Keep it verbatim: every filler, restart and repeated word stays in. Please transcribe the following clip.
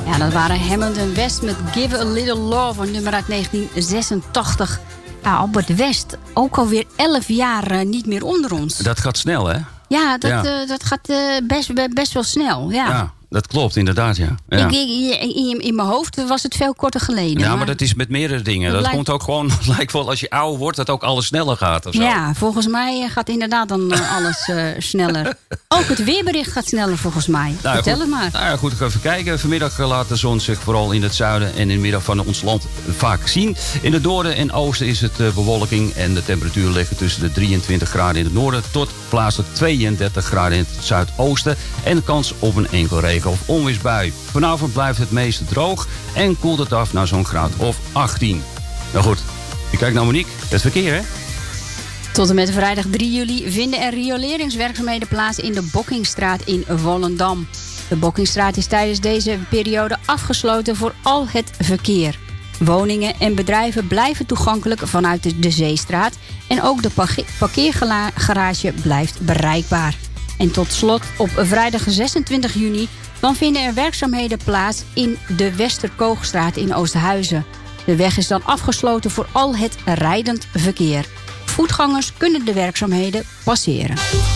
Ja, dat waren Hammond en West met Give a Little Love, een nummer uit negentien zesentachtig. Ja, Albert West, ook alweer elf jaar uh, niet meer onder ons. Dat gaat snel, hè? Ja, dat, ja. Uh, dat gaat uh, best, best wel snel, ja. ja. Dat klopt, inderdaad, ja. ja. Ik, in, in, in mijn hoofd was het veel korter geleden. Ja, maar, maar dat is met meerdere dingen. Dat lijkt... komt ook gewoon, lijkt wel als je ouder wordt, dat ook alles sneller gaat. Of zo. Ja, volgens mij gaat inderdaad dan uh, alles uh, sneller. Ook het weerbericht gaat sneller volgens mij. Nou, Vertel goed, het maar. Nou ja, goed, ik ga even kijken. Vanmiddag laat de zon zich vooral in het zuiden en in het midden van ons land vaak zien. In het noorden en oosten is het uh, bewolking en de temperatuur liggen tussen de drieëntwintig graden in het noorden tot plaatselijk tweeëndertig graden in het zuidoosten. En de kans op een enkel regen- of onweersbui. Vanavond blijft het meeste droog en koelt het af naar zo'n graad of achttien. Nou goed, je kijkt naar Monique. Het verkeer, hè? Tot en met vrijdag drie juli vinden er rioleringswerkzaamheden plaats in de Bokkingstraat in Volendam. De Bokkingstraat is tijdens deze periode afgesloten voor al het verkeer. Woningen en bedrijven blijven toegankelijk vanuit de, de Zeestraat en ook de parkeergarage blijft bereikbaar. En tot slot, op vrijdag zesentwintig juni... dan vinden er werkzaamheden plaats in de Westerkoogstraat in Oosthuizen. De weg is dan afgesloten voor al het rijdend verkeer. Voetgangers kunnen de werkzaamheden passeren.